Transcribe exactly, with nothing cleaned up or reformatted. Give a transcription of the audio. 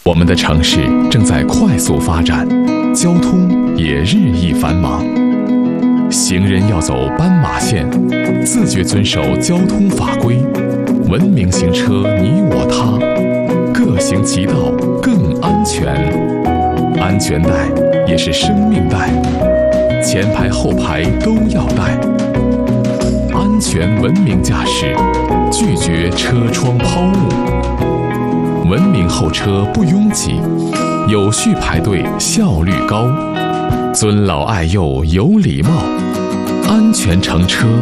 我们的城市正在快速发展，交通也日益繁忙。行人要走斑马线，自觉遵守交通法规，文明行车你我他，各行其道更安全。安全带也是生命带，前排后排都要带。安全文明驾驶，拒绝车窗抛物。文明候车不拥挤，有序排队效率高，尊老爱幼有礼貌，安全乘车